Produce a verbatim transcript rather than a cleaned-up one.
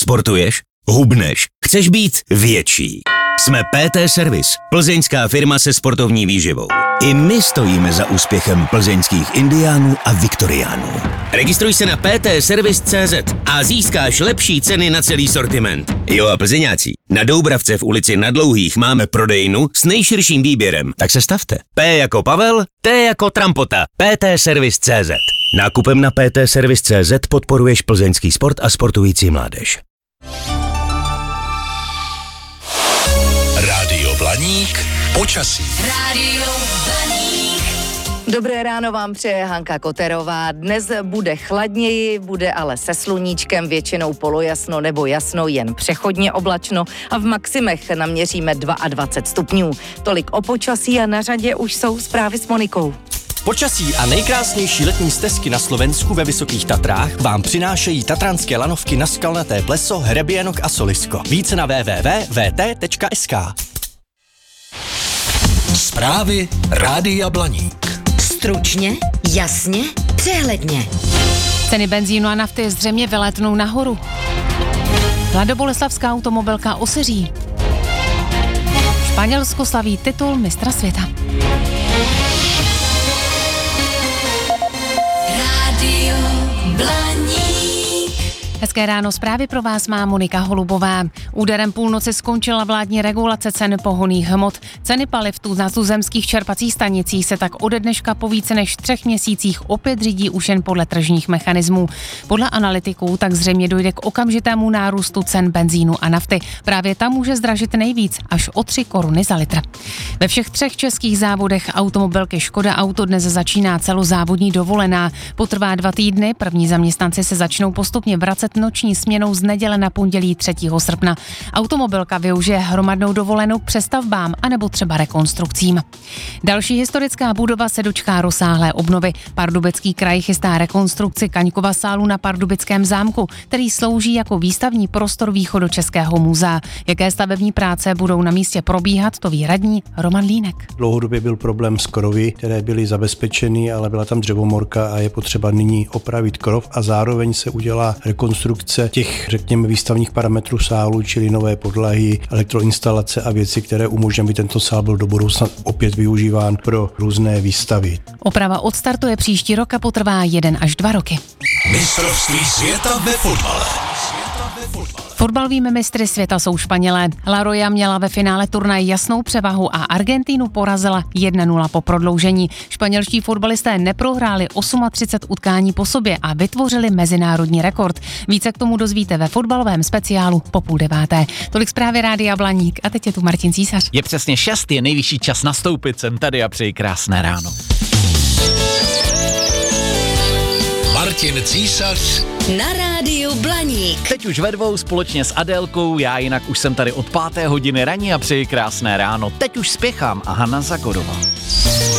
Sportuješ? Hubneš? Chceš být větší? Jsme P T Service, plzeňská firma se sportovní výživou. I my stojíme za úspěchem plzeňských indiánů a viktoriánů. Registruj se na p t service tečka c z a získáš lepší ceny na celý sortiment. Jo a plzeňáci, na Doubravce v ulici Na Dlouhých máme prodejnu s nejširším výběrem, tak se stavte. P jako Pavel, T jako Trampota, p t service tečka c z. Nákupem na p t service tečka c z podporuješ plzeňský sport a sportující mládež. Rádio Blaník, počasí. Rádio Blaník. Dobré ráno vám přeje Hanka Koterová. Dnes bude chladněji, bude ale se sluníčkem, většinou polojasno nebo jasno, jen přechodně oblačno a v maximech naměříme dvacet dva stupňů. Tolik o počasí a na řadě už jsou zprávy s Monikou. Počasí a nejkrásnější letní stezky na Slovensku ve Vysokých Tatrách vám přinášejí tatranské lanovky na Skalnaté pleso, Hrebienok a Solisko. Více na w w w tečka v t tečka s k. Zprávy Rádia Blaník. Stručně, jasně, přehledně. Ceny benzínu a nafty zřejmě vylétnou nahoru. Mladoboleslavská automobilka osiří. Španělsko slaví titul mistra světa. Rádio Blaník. Hezké ráno, zprávy pro vás má Monika Holubová. Úderem půlnoci skončila vládní regulace cen pohonných hmot. Ceny paliv tu na tuzemských čerpacích stanicích se tak ode dneška po více než třech měsících opět řídí už jen podle tržních mechanismů. Podle analytiků tak zřejmě dojde k okamžitému nárůstu cen benzínu a nafty. Právě tam může zdražit nejvíc, až o tři koruny za litr. Ve všech třech českých závodech automobilky Škoda Auto dnes začíná celozávodní dovolená. Potrvá dva týdny, první zaměstnanci se začnou postupně vracet noční směnou z neděle na pondělí třetího srpna. Automobilka využije hromadnou dovolenou k přestavbám anebo třeba rekonstrukcím. Další historická budova se dočká rozsáhlé obnovy. Pardubický kraj chystá rekonstrukci Kaňkova sálu na Pardubickém zámku, který slouží jako výstavní prostor Východočeského muzea. Jaké stavební práce budou na místě probíhat, to ví radní Roman Línek. Dlouhodobě byl problém s krovy, které byly zabezpečeny, ale byla tam dřevomorka a je potřeba nyní opravit krov a zároveň se udělá rekonstrukce těch, řekněme, výstavních parametrů sálu, čili nové podlahy, elektroinstalace a věci, které umožní, aby tento sál byl do budoucna opět využíván pro různé výstavy. Oprava odstartuje příští rok a potrvá jeden až dva roky. Mistrovství světa ve fotbale. Fotbalovými mistry světa jsou Španělé. La Roja měla ve finále turnaje jasnou převahu a Argentínu porazila jedna nula po prodloužení. Španělští fotbalisté neprohráli třicet osm utkání po sobě a vytvořili mezinárodní rekord. Více k tomu dozvíte ve fotbalovém speciálu po půl deváté. Tolik zprávy Rádia Blaník a teď je tu Martin Císař. Je přesně šest, je nejvyšší čas nastoupit, jsem tady a přeji krásné ráno. Martin Císař Na Rádiu Blaník. Teď už ve dvou společně s Adélkou, já jinak už jsem tady od páté hodiny raní a přeji krásné ráno. Teď už spěchám a Hana Zagorová.